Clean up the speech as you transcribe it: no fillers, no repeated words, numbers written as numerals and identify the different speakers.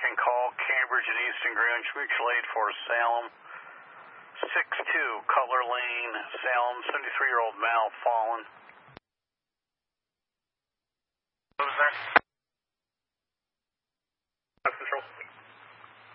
Speaker 1: tracking call, Cambridge and Easton Greenwich Mutual Aid for Salem. 6-2, Cutler Lane, Salem, 73-year-old male fallen.
Speaker 2: What was that?